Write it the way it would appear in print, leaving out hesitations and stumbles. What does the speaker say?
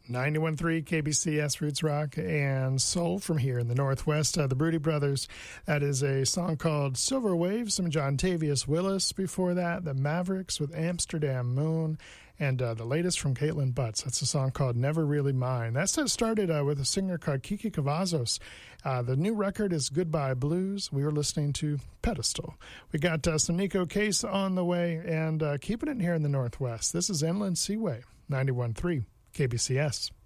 91.3 KBCS Roots Rock and Soul from here in the Northwest. The Broody Brothers, that is a song called Silver Waves, some John Tavius Willis. Before that, the Mavericks with Amsterdam Moon. And the latest from Caitlin Butts, that's a song called Never Really Mine. That started with a singer called Kiki Cavazos. The new record is Goodbye Blues. We were listening to Pedestal. We got some Nico Case on the way and keeping it here in the Northwest. This is Inland Seaway, 91.3 KBCS.